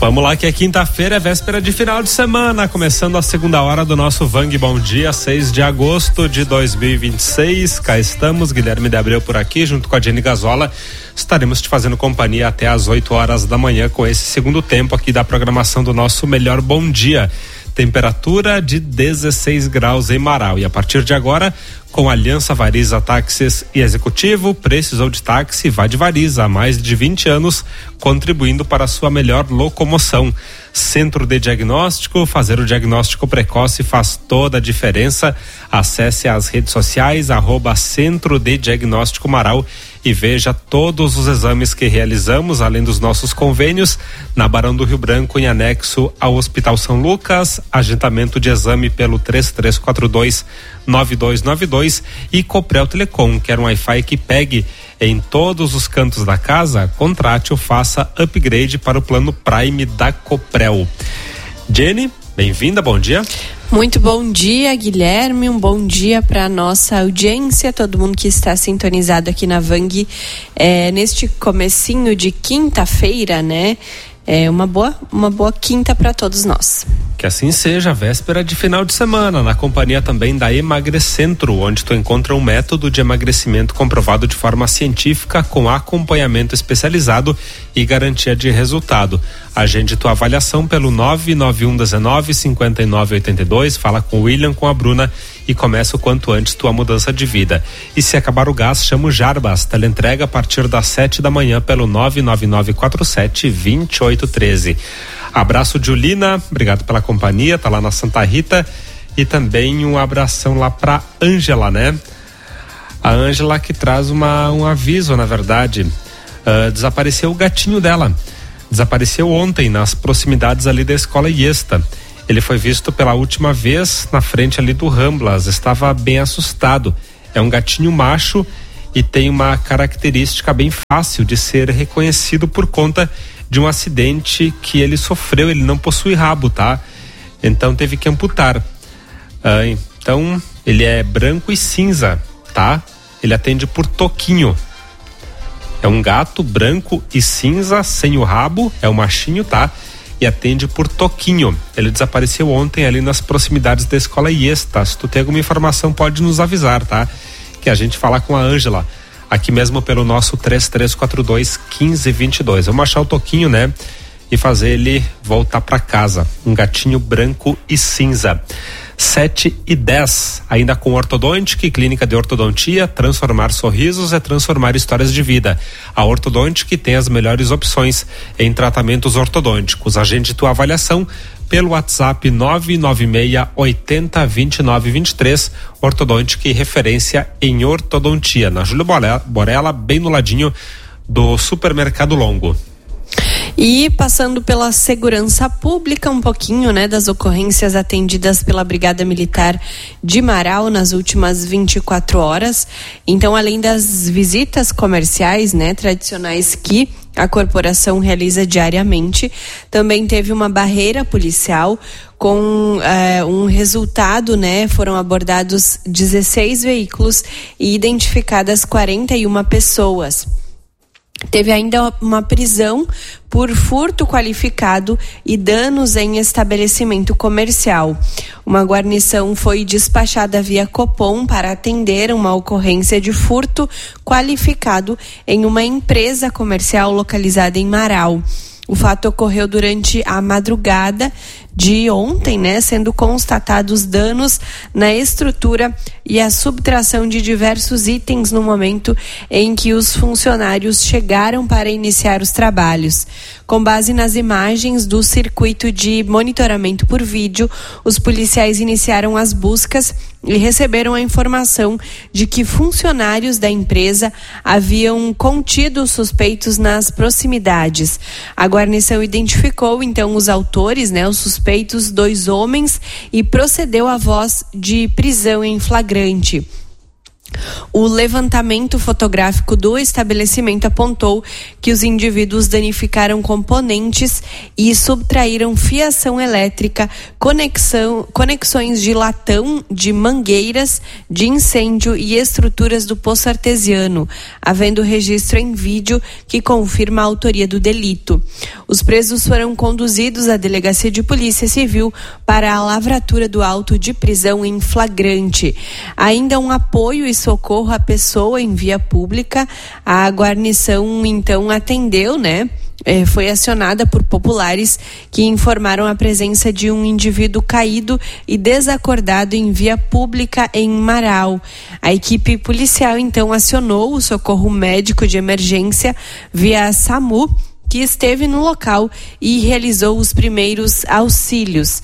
Vamos lá que é quinta-feira, é véspera de final de semana, começando a segunda hora do nosso Vang Bom Dia, 6 de agosto de 2026. Cá estamos, Guilherme de Abreu por aqui, junto com a Jenny Gazola. Estaremos te fazendo companhia até às 8 horas da manhã com esse segundo tempo aqui da programação do nosso Melhor Bom Dia. Temperatura de 16 graus em Marau. E a partir de agora, com Aliança Variza Táxis e Executivo, precisou de táxi, vá de Variza, há mais de 20 anos, contribuindo para a sua melhor locomoção. Centro de Diagnóstico, fazer o diagnóstico precoce faz toda a diferença. Acesse as redes sociais, @Centro de Diagnóstico Marau e veja todos os exames que realizamos, além dos nossos convênios, na Barão do Rio Branco, em anexo ao Hospital São Lucas, agendamento de exame pelo 3342-9292 e Coprel Telecom, quer um Wi-Fi que pegue em todos os cantos da casa? Contrate ou faça upgrade para o plano Prime da Coprel. Jenny, bem-vinda, bom dia. Muito bom dia, Guilherme, um bom dia para a nossa audiência, todo mundo que está sintonizado aqui na Vang, neste comecinho de quinta-feira, né? Uma boa quinta para todos nós. Que assim seja, véspera de final de semana, na companhia também da Emagrecentro, onde tu encontra um método de emagrecimento comprovado de forma científica, com acompanhamento especializado e garantia de resultado. Agende tua avaliação pelo 99119-5982, fala com o William, com a Bruna e começa o quanto antes tua mudança de vida. E se acabar o gás, chama o Jarbas, teleentrega a partir das 7 da manhã pelo 99947-2813. Abraço, Julina, obrigado pela companhia, tá lá na Santa Rita, e também um abração lá pra Ângela, né? A Ângela que traz um aviso, na verdade, desapareceu o gatinho dela, desapareceu ontem nas proximidades ali da escola Iesta. Ele foi visto pela última vez na frente ali do Ramblas, estava bem assustado. É um gatinho macho e tem uma característica bem fácil de ser reconhecido por conta de um acidente que ele sofreu. Ele não possui rabo, tá? Então teve que amputar. Então ele é branco e cinza, tá? Ele atende por Toquinho. É um gato branco e cinza, sem o rabo, é um machinho, tá? E atende por Toquinho. Ele desapareceu ontem ali nas proximidades da escola Iesta. Se tu tem alguma informação, pode nos avisar, tá? Que a gente fala com a Ângela aqui mesmo pelo nosso 3342-1522. Vamos achar o Toquinho, né? E fazer ele voltar para casa. Um gatinho branco e cinza. 7:10, ainda com Ortodontic, clínica de ortodontia. Transformar sorrisos é transformar histórias de vida. A Ortodontic tem as melhores opções em tratamentos ortodônticos. Agende tua avaliação pelo WhatsApp 996-80-2923. Ortodontic, referência em ortodontia, na Júlio Borella, bem no ladinho do Supermercado Longo. E passando pela segurança pública, um pouquinho, né, das ocorrências atendidas pela Brigada Militar de Marau nas últimas 24 horas. Então, além das visitas comerciais, né, tradicionais que a corporação realiza diariamente, também teve uma barreira policial com um resultado, né? Foram abordados 16 veículos e identificadas 41 pessoas. Teve ainda uma prisão por furto qualificado e danos em estabelecimento comercial. Uma guarnição foi despachada via Copom para atender uma ocorrência de furto qualificado em uma empresa comercial localizada em Marau. O fato ocorreu durante a madrugada de ontem, né, sendo constatados danos na estrutura e a subtração de diversos itens no momento em que os funcionários chegaram para iniciar os trabalhos. Com base nas imagens do circuito de monitoramento por vídeo, os policiais iniciaram as buscas e receberam a informação de que funcionários da empresa haviam contido suspeitos nas proximidades. A guarnição identificou então os autores, né, os suspeitos, 2 homens, e procedeu à voz de prisão em flagrante. O levantamento fotográfico do estabelecimento apontou que os indivíduos danificaram componentes e subtraíram fiação elétrica, conexões de latão, de mangueiras de incêndio e estruturas do poço artesiano, havendo registro em vídeo que confirma a autoria do delito. Os presos foram conduzidos à Delegacia de Polícia Civil para a lavratura do auto de prisão em flagrante. Ainda um apoio e socorro à pessoa em via pública. A guarnição então atendeu, foi acionada por populares que informaram a presença de um indivíduo caído e desacordado em via pública em Marau. A equipe policial então acionou o socorro médico de emergência via SAMU, que esteve no local e realizou os primeiros auxílios.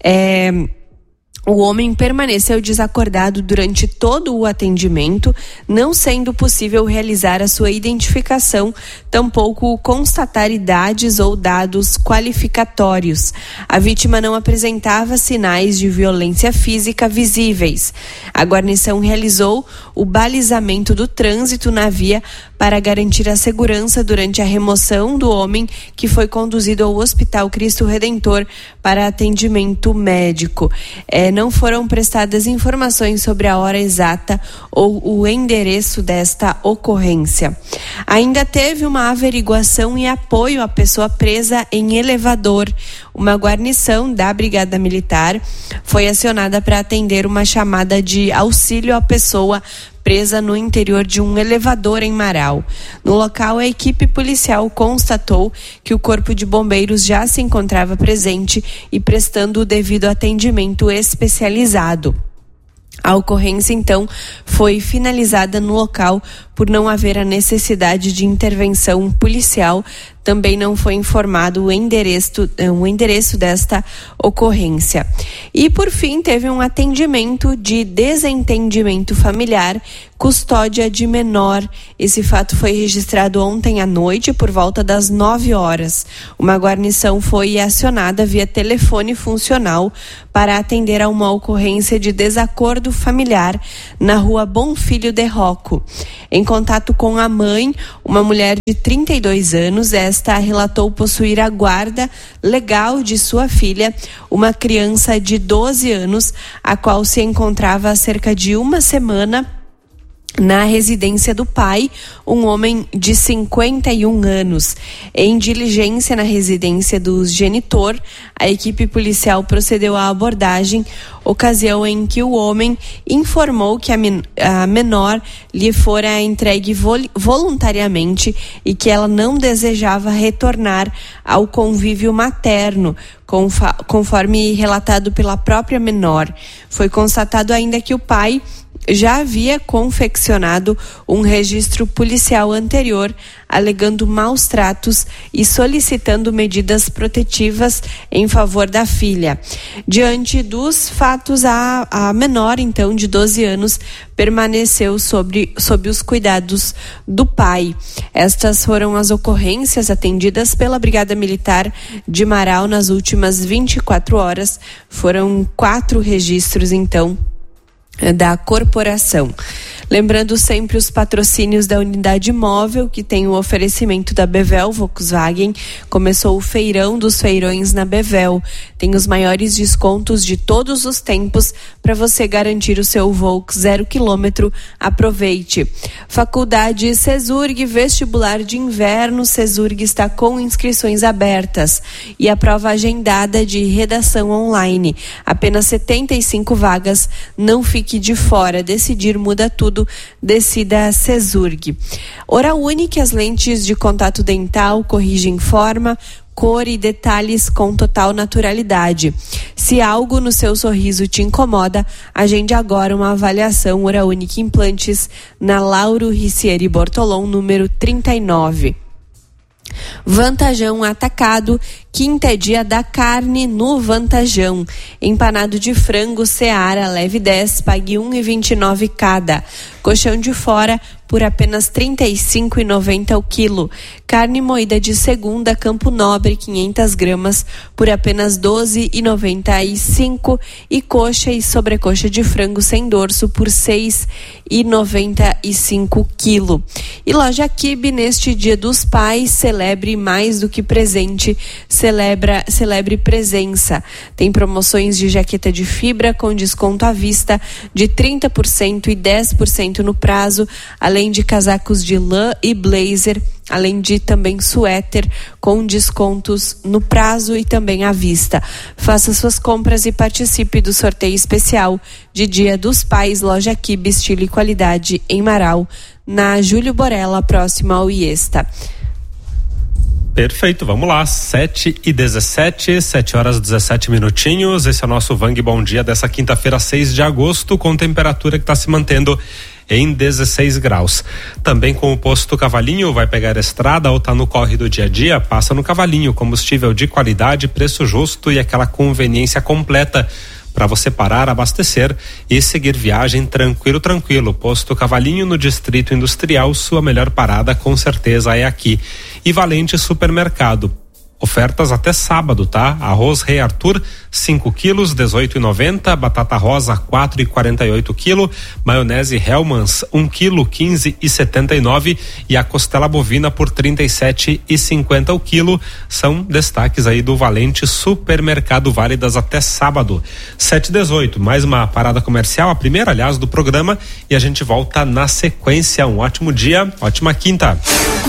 O homem permaneceu desacordado durante todo o atendimento, não sendo possível realizar a sua identificação, tampouco constatar idades ou dados qualificatórios. A vítima não apresentava sinais de violência física visíveis. A guarnição realizou o balizamento do trânsito na via para garantir a segurança durante a remoção do homem, que foi conduzido ao Hospital Cristo Redentor para atendimento médico. Não foram prestadas informações sobre a hora exata ou o endereço desta ocorrência. Ainda teve uma averiguação e apoio à pessoa presa em elevador. Uma guarnição da Brigada Militar foi acionada para atender uma chamada de auxílio à pessoa presa no interior de um elevador em Marau. No local, a equipe policial constatou que o Corpo de Bombeiros já se encontrava presente e prestando o devido atendimento especializado. A ocorrência, então, foi finalizada no local por não haver a necessidade de intervenção policial. Também não foi informado o endereço desta ocorrência. E, por fim, teve um atendimento de desentendimento familiar, custódia de menor. Esse fato foi registrado ontem à noite, por volta das 9 horas. Uma guarnição foi acionada via telefone funcional para atender a uma ocorrência de desacordo familiar na rua Bom Filho de Rocco. Em contato com a mãe, uma mulher de 32 anos, esta relatou possuir a guarda legal de sua filha, uma criança de 12 anos, a qual se encontrava há cerca de uma semana na residência do pai, um homem de 51 anos. Em diligência na residência do genitor, a equipe policial procedeu à abordagem, ocasião em que o homem informou que a menor lhe fora entregue voluntariamente e que ela não desejava retornar ao convívio materno, conforme relatado pela própria menor. Foi constatado ainda que o pai já havia confeccionado um registro policial anterior, alegando maus tratos e solicitando medidas protetivas em favor da filha. Diante dos fatos, a menor, então, de 12 anos, permaneceu sob os cuidados do pai. Estas foram as ocorrências atendidas pela Brigada Militar de Marau nas últimas 24 horas. Foram 4 registros, então, da corporação. Lembrando sempre os patrocínios da unidade móvel, que tem o oferecimento da Bevel Volkswagen. Começou o feirão dos feirões na Bevel. Tem os maiores descontos de todos os tempos para você garantir o seu Volks 0 km. Aproveite. Faculdade Cesurg, vestibular de inverno. Cesurg está com inscrições abertas e a prova agendada de redação online. Apenas 75 vagas. Não fique de fora. Decidir muda tudo. Decida Cesurg. Oral Unique, as lentes de contato dental corrigem forma, cor e detalhes com total naturalidade. Se algo no seu sorriso te incomoda, agende agora uma avaliação Oral Unique Implantes na Lauro Ricieri Bortolom, número 39. Vantajão Atacado, quinta é dia da carne no Vantajão. Empanado de frango Seara, leve 10, pague 1,29 cada. Colchão de fora por apenas R$ 35,90 o quilo. Carne moída de segunda Campo Nobre 500 gramas por apenas R$ 12,95 e coxa e sobrecoxa de frango sem dorso por R$ 6,95 o quilo. E loja Kibe, neste Dia dos Pais, celebre mais do que presente, celebre presença. Tem promoções de jaqueta de fibra com desconto à vista de 30% e 10% no prazo, além de casacos de lã e blazer, além de também suéter com descontos no prazo e também à vista. Faça suas compras e participe do sorteio especial de Dia dos Pais, loja Kibe, estilo e qualidade em Marau, na Júlio Borella, próximo ao Iesta. Perfeito, vamos lá, 7h17, 7h17. Esse é o nosso Vang Bom Dia dessa quinta-feira, 6 de agosto, com temperatura que está se mantendo em 16 graus. Também com o posto Cavalinho, vai pegar a estrada ou tá no corre do dia a dia, passa no Cavalinho, combustível de qualidade, preço justo e aquela conveniência completa para você parar, abastecer e seguir viagem tranquilo. Posto Cavalinho no Distrito Industrial, sua melhor parada com certeza é aqui. E Valente Supermercado. Ofertas até sábado, tá? Arroz Rei Arthur, 5 quilos, 18,90. Batata rosa, 4,48 quilo. Maionese Hellmann's, 1 quilo, 15,79. E a costela bovina por 37,50 o quilo. São destaques aí do Valente Supermercado, válidas até sábado. 7h18, mais uma parada comercial, a primeira, aliás, do programa. E a gente volta na sequência. Um ótimo dia, ótima quinta.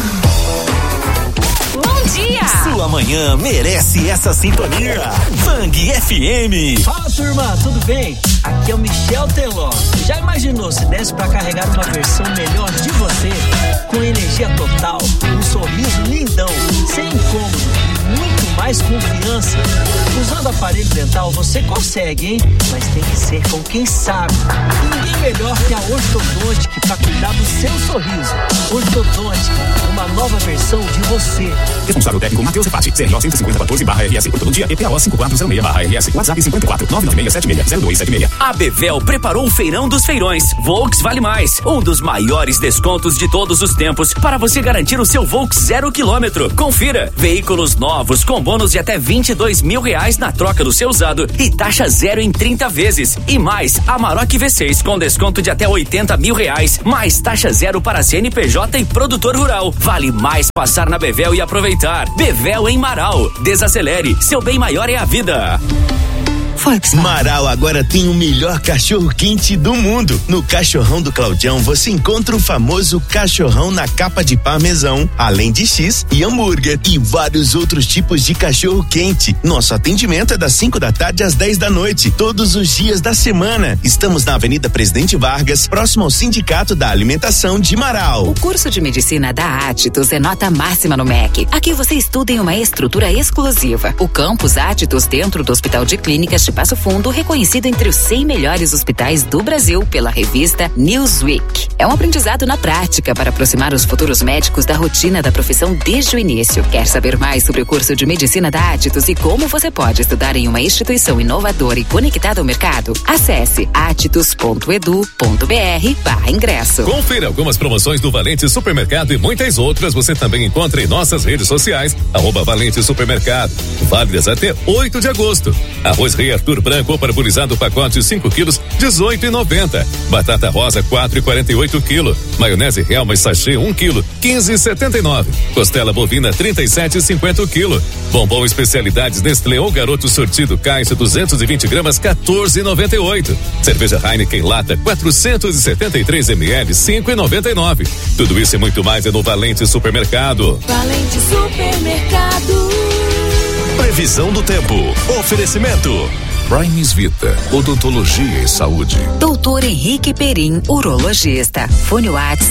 Sua manhã merece essa sintonia. Vang FM. Fala, turma, tudo bem? Aqui é o Michel Teló. Já imaginou se desse pra carregar uma versão melhor de você? Com energia total, um sorriso lindão, sem incômodo e muito mais confiança. Usando aparelho dental você consegue, hein? Mas tem que ser com quem sabe. E ninguém melhor que a Ortodontic pra cuidar do seu sorriso. Ortodontic, uma nova versão de você. Responsável técnico Matheus Repati, CRO 15014/RS, Ortodontia EPO 5406/RS, WhatsApp 54 996760276. A Bevel preparou o Feirão dos Feirões. Volks Vale Mais, um dos maiores descontos de todos os tempos para você garantir o seu Volks 0 km. Confira, veículos novos com bônus de até R$22 mil na troca do seu usado e taxa zero em 30 vezes. E mais, Amarok V6 com desconto de até R$80 mil, mais taxa zero para CNPJ e produtor rural. Vale mais passar na Bevel e aproveitar. Bevel em Marau. Desacelere, seu bem maior é a vida. Marau agora tem o melhor cachorro quente do mundo. No Cachorrão do Claudião você encontra o famoso cachorrão na capa de parmesão, além de X e hambúrguer e vários outros tipos de cachorro quente. Nosso atendimento é das 5 da tarde às 10 da noite, todos os dias da semana. Estamos na Avenida Presidente Vargas, próximo ao Sindicato da Alimentação de Marau. O curso de medicina da Atitus é nota máxima no MEC. Aqui você estuda em uma estrutura exclusiva. O campus Atitus, dentro do Hospital de Clínicas de Passo Fundo, reconhecido entre os 100 melhores hospitais do Brasil pela revista Newsweek. É um aprendizado na prática para aproximar os futuros médicos da rotina da profissão desde o início. Quer saber mais sobre o curso de medicina da Atitus e como você pode estudar em uma instituição inovadora e conectada ao mercado? Acesse atitus.edu.br/ingresso. Confira algumas promoções do Valente Supermercado e muitas outras você também encontra em nossas redes sociais, @Valente Supermercado. Válidas até 8 de agosto. Arroz Rei Arthur branco parbolizado pacote 5 quilos, 18,90. Batata rosa 4,48 quilo. Maionese Hellmann's sachê 1 quilo, 15,79. Costela bovina 37,50 o quilo. Bombom especialidades Nestlé ou Garoto sortido caixa 220 gramas, 14,98. Cerveja Heineken lata 473 ml, 5,99. Tudo isso e muito mais é no Valente Supermercado. Valente Supermercado. Previsão do tempo. Oferecimento Primes Vita, odontologia e saúde. Doutor Henrique Perim, urologista. Fone Whats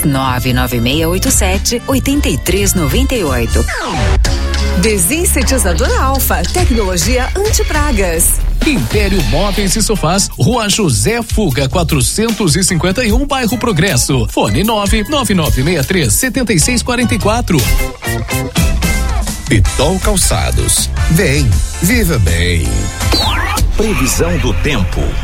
99687-8398. Desinsetizador Alfa, tecnologia anti-pragas. Império Móveis e Sofás, Rua José Fuga 451, bairro Progresso. Fone 99963-7644. Pitol Calçados. Vem, viva bem. Previsão do tempo.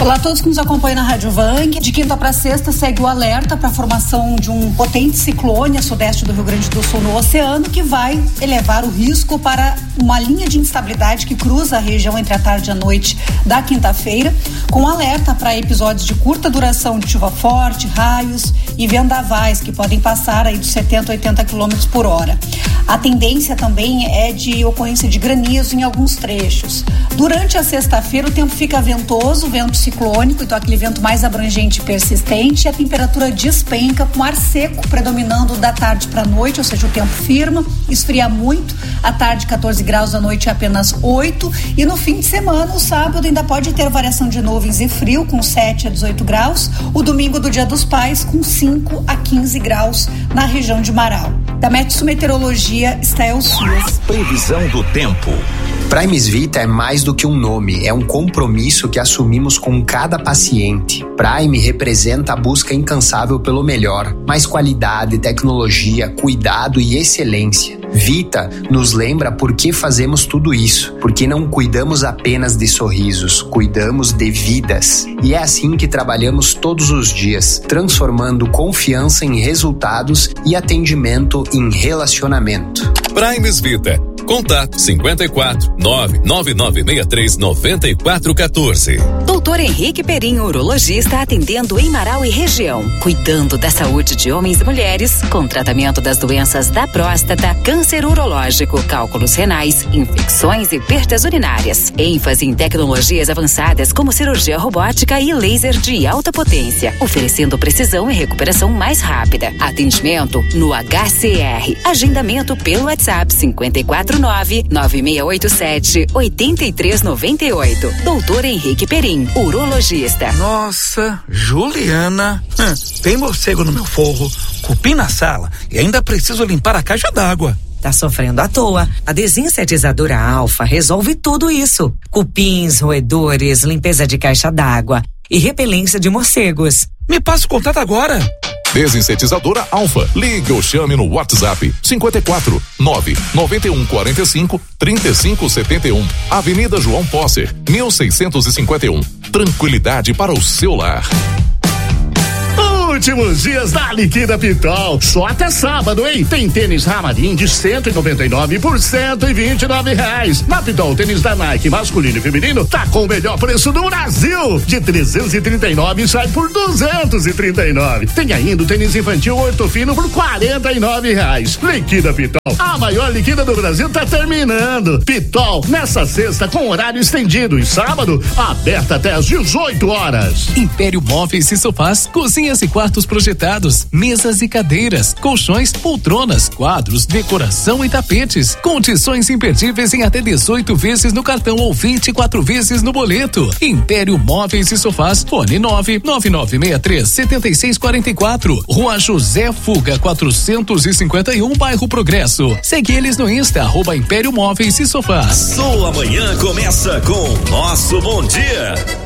Olá a todos que nos acompanham na Rádio Vang. De quinta para sexta segue o alerta para a formação de um potente ciclone a sudeste do Rio Grande do Sul no oceano, que vai elevar o risco para uma linha de instabilidade que cruza a região entre a tarde e a noite da quinta-feira, com alerta para episódios de curta duração de chuva forte, raios e vendavais que podem passar aí dos 70 a 80 km por hora. A tendência também é de ocorrência de granizo em alguns trechos. Durante a sexta-feira o tempo fica ventoso, vento ciclônico, então aquele vento mais abrangente e persistente, e a temperatura despenca com ar seco predominando da tarde para a noite, ou seja, o tempo firma, esfria muito, à tarde 14 graus, à noite apenas 8, e no fim de semana, o sábado ainda pode ter variação de nuvens e frio com 7 a 18 graus, o domingo do Dia dos Pais com 5 a 15 graus na região de Marau. Da Metsu Meteorologia, Estael Suas. Previsão do tempo. Primes Vita é mais do que um nome, é um compromisso que assumimos com cada paciente. Prime representa a busca incansável pelo melhor, mais qualidade, tecnologia, cuidado e excelência. Vita nos lembra por que fazemos tudo isso, porque não cuidamos apenas de sorrisos, cuidamos de vidas. E é assim que trabalhamos todos os dias, transformando confiança em resultados e atendimento em relacionamento. Primes Vita. Contato 54 99963 9414. Doutor Henrique Perim, urologista, atendendo em Marau e região, cuidando da saúde de homens e mulheres, com tratamento das doenças da próstata, câncer urológico, cálculos renais, infecções e perdas urinárias. ênfase em tecnologias avançadas como cirurgia robótica e laser de alta potência, oferecendo precisão e recuperação mais rápida. Atendimento no HCR. Agendamento pelo WhatsApp 549-9687-8398. Doutor Henrique Perim, urologista. Nossa, Juliana, tem morcego no meu forro, cupim na sala e ainda preciso limpar a caixa d'água. Tá sofrendo à toa. A desinsetizadora Alfa resolve tudo isso. Cupins, roedores, limpeza de caixa d'água e repelência de morcegos. Me passa o contato agora. Desinsetizadora Alfa. Ligue ou chame no WhatsApp 54 991 45 35 71. Avenida João Posser, 1651. Tranquilidade para o seu lar. Últimos dias da Liquida Pitol, só até sábado, hein? Tem tênis Ramarim de 199 por R$129. Na Pitol, tênis da Nike masculino e feminino tá com o melhor preço do Brasil. De 339 sai por 239. Tem ainda o tênis infantil Ortofino por R$49. Liquida Pitol, a maior liquida do Brasil tá terminando. Pitol, nessa sexta com horário estendido e sábado, aberta até às 18 horas. Império Móveis e Sofás, cozinhas e quartos projetados, mesas e cadeiras, colchões, poltronas, quadros, decoração e tapetes. Condições imperdíveis em até 18 vezes no cartão ou 24 vezes no boleto. Império Móveis e Sofás, fone 99963-7644. Rua José Fuga 451, bairro Progresso. Segue eles no Insta, @Império Móveis e Sofás. Sua manhã começa com Nosso Bom Dia.